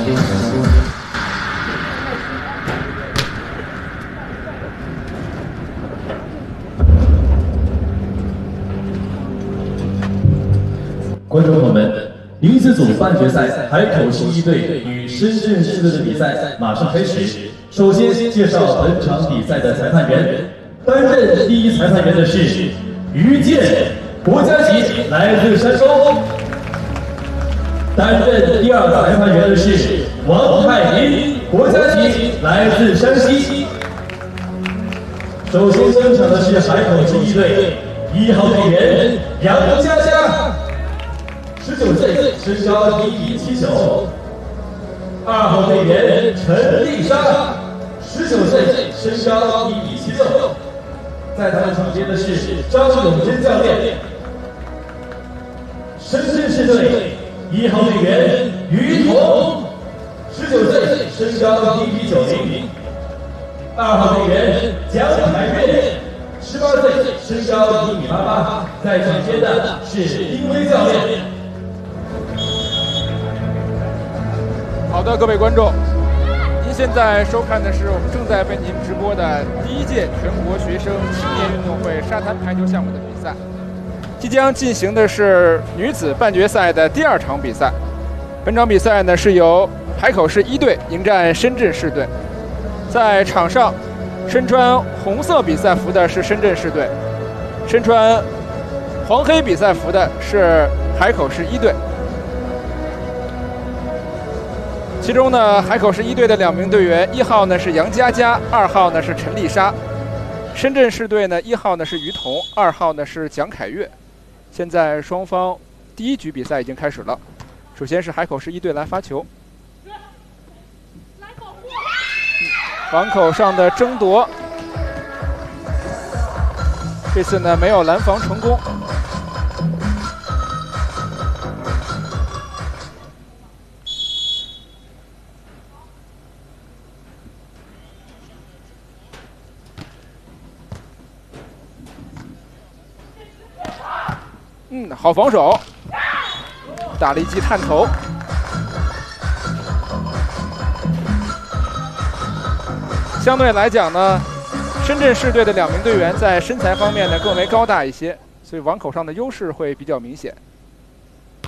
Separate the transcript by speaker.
Speaker 1: 观众朋友们，女子组半决赛海口市一队与深圳市队的比赛马上开始。首先介绍本场比赛的裁判员，担任第一裁判员的是于健，国家级，来自山东；担任第二裁判员的是王海林，国家级，来自山西。首先登场的是海口市一队1号队员杨佳佳。19岁，身高1米79。2号队员陈丽莎，19岁，身高1米76。在他们场边的是张永珍教练。深圳市队1号队员于彤，19岁，身高1米90。2号队员蒋凯月，18岁，身高1米88。在场边的是丁威教练。
Speaker 2: 好的，各位观众，您现在收看的是我们正在为您直播的第1届全国学生青年运动会沙滩排球项目的比赛。即将进行的是女子半决赛的第2场比赛。本场比赛呢是由海口市一队迎战深圳市队。在场上，身穿红色比赛服的是深圳市队，身穿黄黑比赛服的是海口市一队。其中呢，海口市一队的2名队员，1号呢是杨佳佳，2号呢是陈丽莎。深圳市队呢，1号呢是于彤，2号呢是蒋凯月。现在双方第1局比赛已经开始了。首先是海口市一队来发球，网口上的争夺，这次呢没有拦防成功。好防守，打了一记探头。相对来讲呢，深圳市队的2名队员在身材方面呢更为高大一些，所以网口上的优势会比较明显。